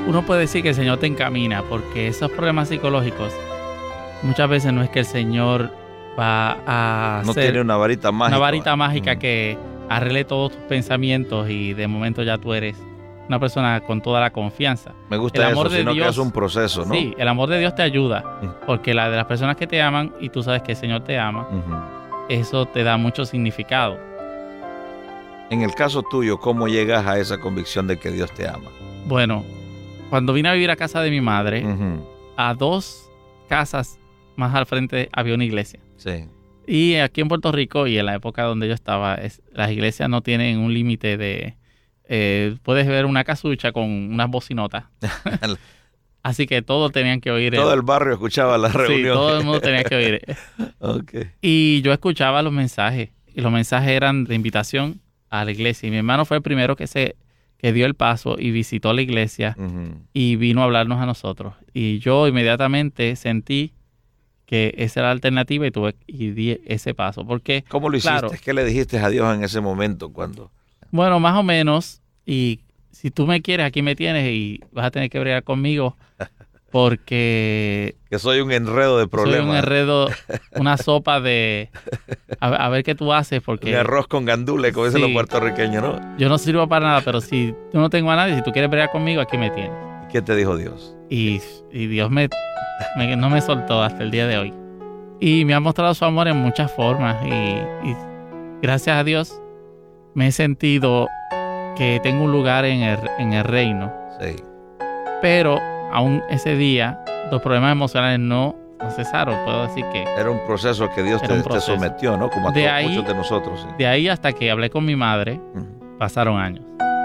uno puede decir que el Señor te encamina, porque esos problemas psicológicos muchas veces no es que el Señor va a No hacer tiene una varita mágica. una varita mágica que arregle todos tus pensamientos y de momento ya tú eres una persona con toda la confianza. Me gusta el amor eso, de sino Dios, que es un proceso, ¿no? Sí, el amor de Dios te ayuda, porque la de las personas que te aman y tú sabes que el Señor te ama, eso te da mucho significado. En el caso tuyo, ¿cómo llegas a esa convicción de que Dios te ama? Bueno, cuando vine a vivir a casa de mi madre, a 2 casas más al frente había una iglesia. Sí. Y aquí en Puerto Rico y en la época donde yo estaba, las iglesias no tienen un límite de... puedes ver una casucha con unas bocinotas. Así que todos tenían que oír. Todo el barrio escuchaba la reunión. Sí, todo el mundo tenía que oír. Okay. Y yo escuchaba los mensajes. Y los mensajes eran de invitación a la iglesia. Y mi hermano fue el primero que dio el paso y visitó la iglesia y vino a hablarnos a nosotros. Y yo inmediatamente sentí que esa era la alternativa y di ese paso. Porque, ¿cómo lo hiciste? Claro, ¿Qué le dijiste a Dios en ese momento? Bueno, más o menos. Y si tú me quieres, aquí me tienes y vas a tener que bregar conmigo porque... Que soy un enredo de problemas. Soy un enredo, una sopa de... A ver qué tú haces porque... Un arroz con gandules, como dicen los puertorriqueños, ¿no? Yo no sirvo para nada, pero si tú no tengo a nadie, si tú quieres bregar conmigo, aquí me tienes. ¿Qué te dijo Dios? Y Dios no me soltó hasta el día de hoy. Y me ha mostrado su amor en muchas formas y gracias a Dios me he sentido que tengo un lugar en el reino. Sí. Pero aún ese día los problemas emocionales no cesaron. Puedo decir que era un proceso que Dios te sometió, ¿no? Como a muchos de nosotros. Sí. De ahí hasta que hablé con mi madre, pasaron años.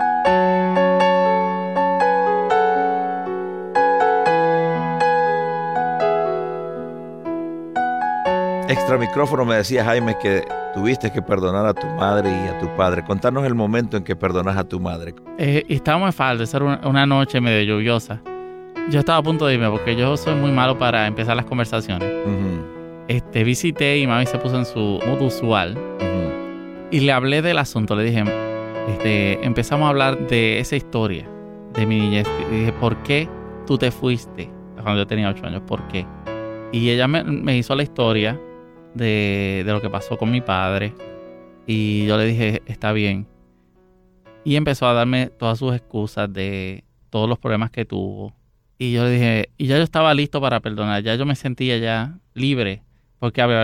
Extra micrófono me decía Jaime que tuviste que perdonar a tu madre y a tu padre. Contanos el momento en que perdonas a tu madre. Estábamos en falda, era una noche medio lluviosa. Yo estaba a punto de irme porque yo soy muy malo para empezar las conversaciones. Visité y mami se puso en su modo usual y le hablé del asunto. Le dije, empezamos a hablar de esa historia de mi niñez. Y dije, ¿por qué tú te fuiste cuando yo tenía 8 años? ¿Por qué? Y ella me hizo la historia de lo que pasó con mi padre y yo le dije, está bien. Y empezó a darme todas sus excusas de todos los problemas que tuvo. Y yo le dije, y ya yo estaba listo para perdonar, ya yo me sentía ya libre, porque había